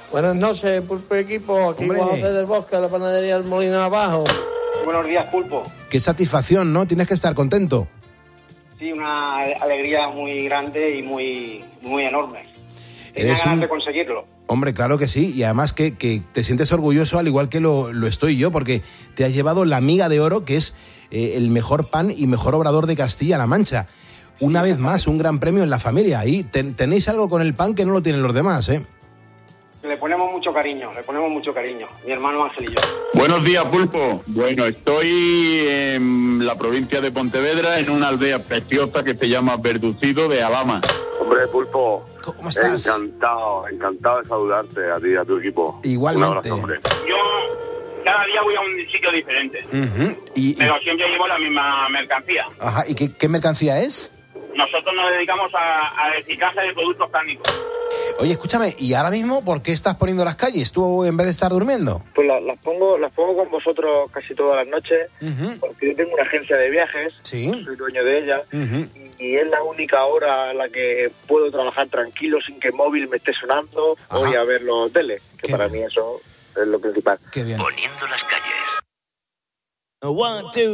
Buenas noches, Pulpo Equipo. Aquí Juan José del Bosque, de la panadería del Molino Abajo. Buenos días, Pulpo. Qué satisfacción, ¿no? Tienes que estar contento. Sí, una alegría muy grande y muy enorme. Tenía Eres ganas de conseguirlo. Hombre, claro que sí, y además que te sientes orgulloso al igual que lo estoy yo, porque te has llevado la Miga de Oro, que es el mejor pan y mejor obrador de Castilla-La Mancha. Una vez más, un gran premio en la familia. Ahí tenéis algo con el pan que no lo tienen los demás, ¿eh? Le ponemos mucho cariño, mi hermano Ángel y yo. Buenos días, Pulpo. Bueno, estoy en la provincia de Pontevedra, en una aldea preciosa que se llama Verducido de Alhama. Hombre, Pulpo, ¿Cómo estás? encantado de saludarte a ti y a tu equipo. Igualmente. Un abrazo, hombre. Yo cada día voy a un sitio diferente, pero siempre llevo la misma mercancía. Ajá, ¿y qué mercancía es? Nosotros nos dedicamos a reciclaje de productos cárnicos. Oye, escúchame, ¿y ahora mismo por qué estás poniendo las calles tú en vez de estar durmiendo? Pues las pongo con vosotros casi todas las noches, porque yo tengo una agencia de viajes, ¿Sí? soy dueño de ella, y es la única hora en la que puedo trabajar tranquilo sin que el móvil me esté sonando. Voy a ver los hoteles, que Qué para bien. mí eso es lo principal. Qué bien. Poniendo las calles. 1, 2